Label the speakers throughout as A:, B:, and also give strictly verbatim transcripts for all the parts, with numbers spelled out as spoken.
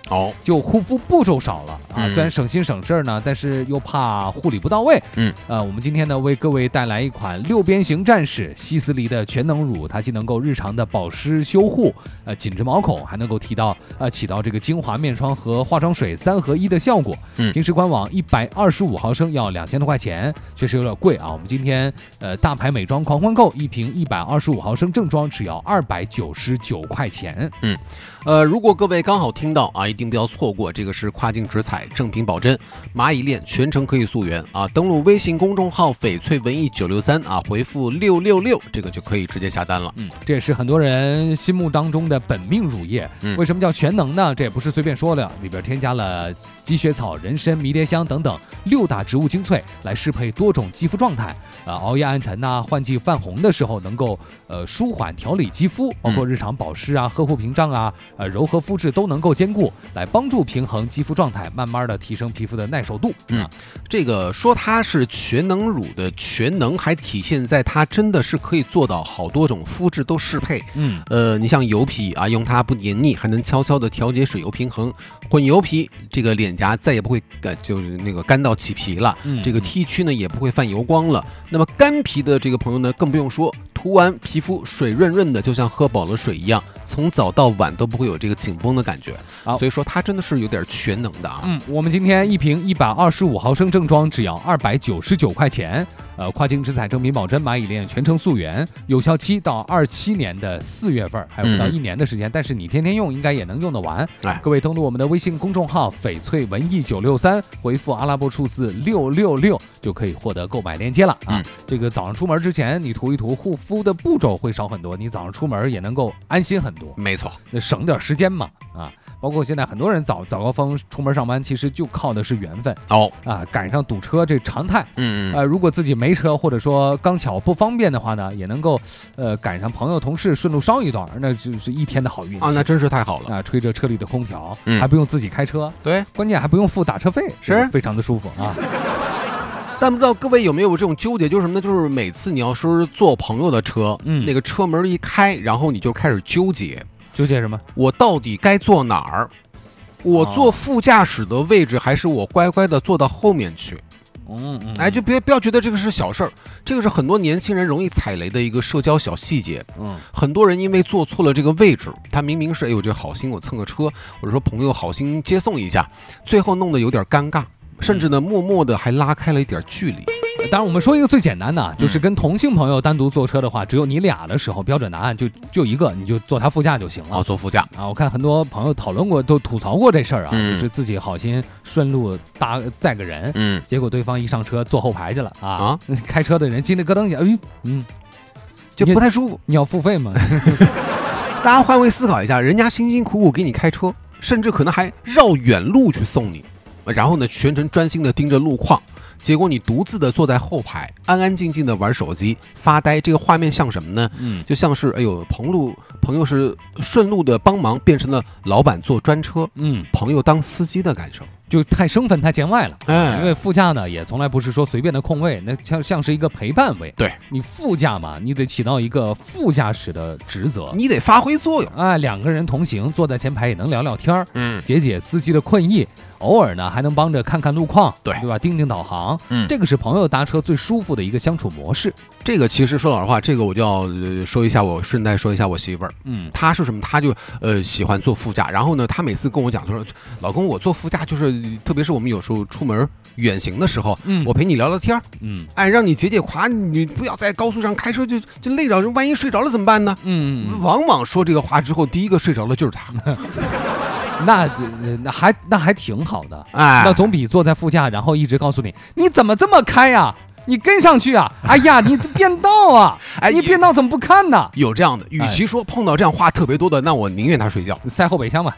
A: 哦，
B: 就护肤步骤少了啊。
A: 嗯、
B: 虽然省心省事儿呢，但是又怕护理不到位。
A: 嗯，
B: 呃，我们今天呢为各位带来一款六边形战士希思黎的全能乳，它既能够日常的保湿修护，呃，紧致毛孔，还能够提到呃起到这个精华面霜和化妆水三合一的效果。
A: 嗯，
B: 平时官网一百二十五毫升要两千多块钱，确实有点贵啊。我们今天呃大牌美妆狂欢购一瓶一百二十五毫升正装只要二百九十九块钱。
A: 嗯，呃，如果各位刚好听到啊，一定不要错过，这个是跨境直采正品保真蚂蚁链，全程可以溯源啊。登录微信公众号翡翠文艺九六三啊，回复六六六，这个就可以直接下单了。
B: 嗯，这也是很多人心目当中的本命乳液。
A: 嗯，
B: 为什么叫全能呢？这也不是随便说的，里边添加了积雪草、人参、迷迭香等等六大植物精粹，来适配多种肌肤状态。呃，熬夜暗沉呐、啊，换季泛红的时候，能够呃舒缓调理肌肤，包括日常保湿啊、呵护屏障啊、呃柔和肤质都能够兼顾，来帮助平衡肌肤状态，慢慢的提升皮肤的耐受度。
A: 嗯，
B: 啊、
A: 这个说它是全能乳的全能，还体现在它真的是可以做到好多种肤质都适配。
B: 嗯，
A: 呃，你像油皮啊，用它不黏腻，还能悄悄的调节水油平衡。混油皮，这个脸颊再也不会干，就是那个干到起皮了。
B: 嗯，
A: 这个 T 区呢也不会泛油光了。那么干皮的这个朋友呢，更不用说，涂完皮肤水润润的，就像喝饱了水一样，从早到晚都不会有这个紧绷的感觉。所以说它真的是有点全能的啊。
B: 嗯，我们今天一瓶一百二十五毫升正装只要二百九十九块钱。呃，跨境直采正品保真蚂蚁链全程溯源，有效期到二七年的四月份，还有不到一年的时间。嗯、但是你天天用，应该也能用得完。
A: 哎，
B: 各位登录我们的微信公众号翡翠文艺九六三，回复阿拉伯数字六六六就可以获得购买链接了啊。嗯、这个早上出门之前，你涂一涂，护肤的步骤会少很多，你早上出门也能够安心很多。
A: 没错，
B: 省点时间嘛啊。包括现在很多人早早高峰出门上班，其实就靠的是缘分
A: 哦
B: 啊，赶上堵车这常态。
A: 嗯嗯。
B: 呃，如果自己没车，或者说刚巧不方便的话呢，也能够呃赶上朋友同事顺路捎一段，那就是一天的好运气
A: 啊，那真是太好了
B: 啊！吹着车里的空调，
A: 嗯、
B: 还不用自己开车，
A: 对，
B: 关键还不用付打车费，
A: 是
B: 非常的舒服啊。
A: 但不知道各位有没有这种纠结，就是什么呢？就是每次你要是坐朋友的车，
B: 嗯，
A: 那个车门一开，然后你就开始纠结，
B: 纠结什么？
A: 我到底该坐哪儿？我坐副驾驶的位置，还是我乖乖的坐到后面去？
B: 嗯嗯，
A: 哎，就别不要觉得这个是小事儿，这个是很多年轻人容易踩雷的一个社交小细节。
B: 嗯，
A: 很多人因为坐错了这个位置，他明明是哎呦这好心我蹭个车，或者说朋友好心接送一下，最后弄得有点尴尬，甚至呢默默的还拉开了一点距离。
B: 当然，我们说一个最简单的，就是跟同性朋友单独坐车的话，只有你俩的时候，标准答案就就一个，你就坐他副驾就行了。
A: 哦，坐副驾
B: 啊！我看很多朋友讨论过，都吐槽过这事儿啊，
A: 嗯、
B: 就是自己好心顺路搭载个人，
A: 嗯，
B: 结果对方一上车坐后排去了啊！
A: 啊，
B: 开车的人心里咯噔一下，哎，嗯，
A: 就不太舒服。
B: 你要付费吗？
A: 大家换位思考一下，人家辛辛苦苦给你开车，甚至可能还绕远路去送你，然后呢，全程专心的盯着路况。结果你独自的坐在后排，安安静静的玩手机发呆，这个画面像什么呢？
B: 嗯，
A: 就像是哎呦，朋路朋友是顺路的帮忙，变成了老板坐专车，
B: 嗯，
A: 朋友当司机的感受。
B: 就太生分太见外了，
A: 哎，
B: 因为副驾呢也从来不是说随便的空位，那像像是一个陪伴位。
A: 对，
B: 你副驾嘛，你得起到一个副驾驶的职责，
A: 你得发挥作用。
B: 哎，两个人同行，坐在前排也能聊聊天，
A: 嗯，
B: 解解司机的困意，偶尔呢还能帮着看看路况，
A: 对
B: 对吧？盯盯导航，
A: 嗯，
B: 这个是朋友搭车最舒服的一个相处模式。
A: 这个其实说老实话，这个我就要、呃、说一下，我顺带说一下我媳妇儿，
B: 嗯，
A: 她是什么？她就呃喜欢坐副驾，然后呢，她每次跟我讲，她说老公，我坐副驾就是，特别是我们有时候出门远行的时候，
B: 嗯，
A: 我陪你聊聊天，
B: 嗯，
A: 哎，让你解解乏，你不要在高速上开车就就累着，万一睡着了怎么办呢？
B: 嗯，嗯
A: 往往说这个话之后，第一个睡着的就是他。
B: 那那还那还挺好的，
A: 哎，
B: 那总比坐在副驾，然后一直告诉你你怎么这么开呀、啊？你跟上去啊！哎呀，你变道啊！哎，你变道怎么不看呢？
A: 有这样的，与其说碰到这样话特别多的，那我宁愿他睡觉，
B: 塞后备箱吧。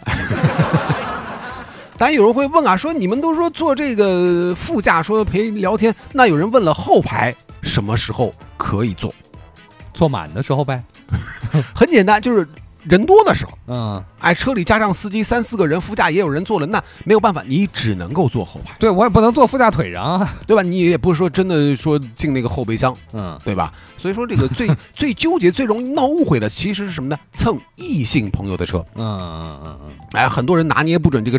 A: 当然有人会问啊，说你们都说坐这个副驾说陪聊天，那有人问了后排什么时候可以坐？
B: 坐满的时候呗。
A: 很简单，就是人多的时候，
B: 嗯，
A: 哎，车里加上司机三四个人，副驾也有人坐了，那没有办法，你只能够坐后排。
B: 对，我也不能坐副驾腿上啊，
A: 对吧？你也不是说真的说进那个后备箱，
B: 嗯，
A: 对吧？所以说这个最最纠结、最容易闹误会的，其实是什么呢？蹭异性朋友的车。
B: 嗯嗯嗯嗯，
A: 哎，很多人拿捏不准这个